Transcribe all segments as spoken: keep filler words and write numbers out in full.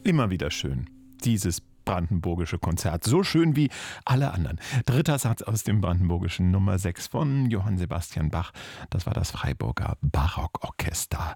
Immer wieder schön, dieses brandenburgische Konzert. So schön wie alle anderen. Dritter Satz aus dem brandenburgischen Nummer sechs von Johann Sebastian Bach. Das war das Freiburger Barockorchester.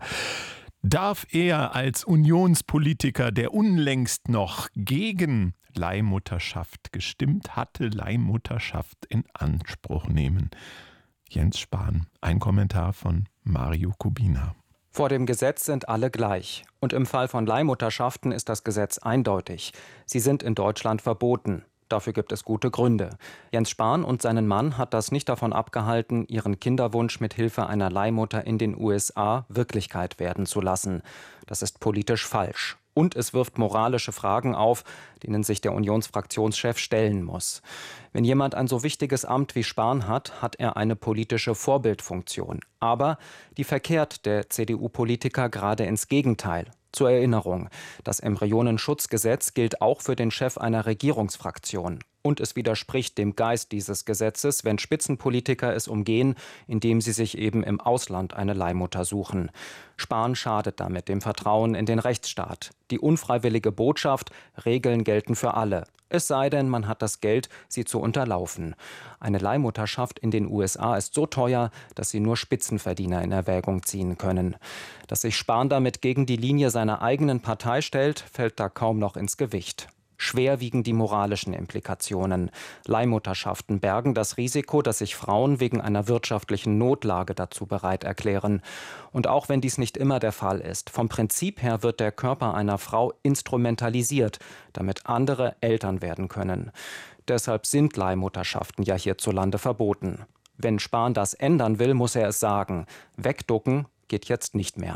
Darf er als Unionspolitiker, der unlängst noch gegen Leihmutterschaft gestimmt hatte, Leihmutterschaft in Anspruch nehmen? Jens Spahn, ein Kommentar von Mario Kubina. Vor dem Gesetz sind alle gleich. Und im Fall von Leihmutterschaften ist das Gesetz eindeutig. Sie sind in Deutschland verboten. Dafür gibt es gute Gründe. Jens Spahn und seinen Mann hat das nicht davon abgehalten, ihren Kinderwunsch mit Hilfe einer Leihmutter in den U S A Wirklichkeit werden zu lassen. Das ist politisch falsch. Und es wirft moralische Fragen auf, denen sich der Unionsfraktionschef stellen muss. Wenn jemand ein so wichtiges Amt wie Spahn hat, hat er eine politische Vorbildfunktion. Aber die verkehrt der C D U-Politiker gerade ins Gegenteil. Zur Erinnerung, das Embryonenschutzgesetz gilt auch für den Chef einer Regierungsfraktion. Und es widerspricht dem Geist dieses Gesetzes, wenn Spitzenpolitiker es umgehen, indem sie sich eben im Ausland eine Leihmutter suchen. Spahn schadet damit dem Vertrauen in den Rechtsstaat. Die unfreiwillige Botschaft: Regeln gelten für alle. Es sei denn, man hat das Geld, sie zu unterlaufen. Eine Leihmutterschaft in den U S A ist so teuer, dass sie nur Spitzenverdiener in Erwägung ziehen können. Dass sich Spahn damit gegen die Linie seiner eigenen Partei stellt, fällt da kaum noch ins Gewicht. Schwer wiegen die moralischen Implikationen. Leihmutterschaften bergen das Risiko, dass sich Frauen wegen einer wirtschaftlichen Notlage dazu bereit erklären. Und auch wenn dies nicht immer der Fall ist, vom Prinzip her wird der Körper einer Frau instrumentalisiert, damit andere Eltern werden können. Deshalb sind Leihmutterschaften ja hierzulande verboten. Wenn Spahn das ändern will, muss er es sagen. Wegducken geht jetzt nicht mehr.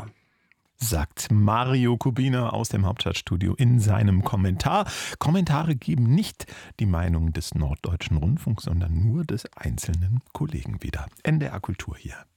Sagt Mario Kubina aus dem Hauptstadtstudio in seinem Kommentar. Kommentare geben nicht die Meinung des Norddeutschen Rundfunks, sondern nur des einzelnen Kollegen wieder. N D R Kultur hier.